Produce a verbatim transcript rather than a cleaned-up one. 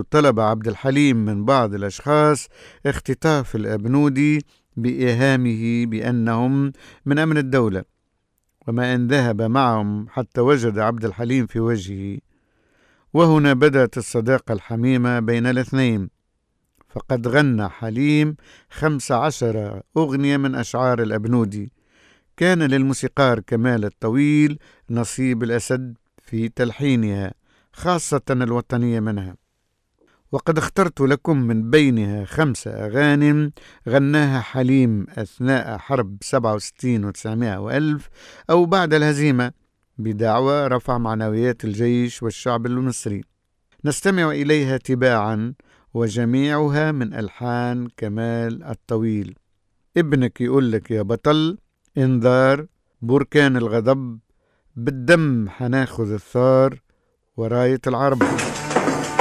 طلب عبد الحليم من بعض الأشخاص اختطاف الأبنودي بإيهامه بأنهم من أمن الدولة، وما أن ذهب معهم حتى وجد عبد الحليم في وجهه. وهنا بدأت الصداقة الحميمة بين الاثنين، فقد غنى حليم خمس عشر أغنية من أشعار الأبنودي. كان للموسيقار كمال الطويل نصيب الأسد في تلحينها، خاصة الوطنية منها، وقد اخترت لكم من بينها خمس أغاني غناها حليم أثناء حرب سبعة وستين وتسعمائة وألف أو بعد الهزيمة، بدعوى رفع معنويات الجيش والشعب المصري. نستمع إليها تباعا، وجميعها من ألحان كمال الطويل. ابنك يقولك يا بطل، انذار، بركان الغضب، بالدم حناخذ الثار، وراية العرب.